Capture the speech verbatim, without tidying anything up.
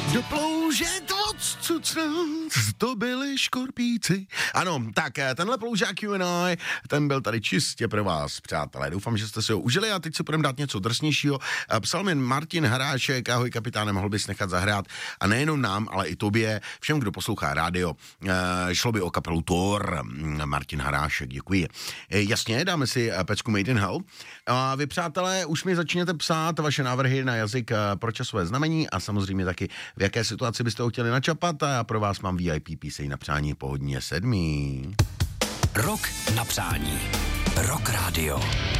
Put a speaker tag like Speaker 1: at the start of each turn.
Speaker 1: Do ploužet odcucnout, to byli škorpíci. Ano, tak tenhle ploužák Q and A, ten byl tady čistě pro vás, přátelé. Doufám, že jste si ho užili a teď si budeme dát něco drsnějšího. Psal mi Martin Harášek, ahoj kapitáne, mohl bys nechat zahrát a nejenom nám, ale i tobě, všem, kdo poslouchá rádio. Šlo by o kapelu Thor. Martin Harášek, děkuji. Jasně, dáme si pecku Made in Hell. A vy, přátelé, už mi začněte psát vaše návrhy na jazyk pro časové znamení a samozřejmě taky v jaké situaci byste ho chtěli načapat a já pro vás mám V I P píseň na přání pohodně sedmý.
Speaker 2: Rok na přání. Rock Radio.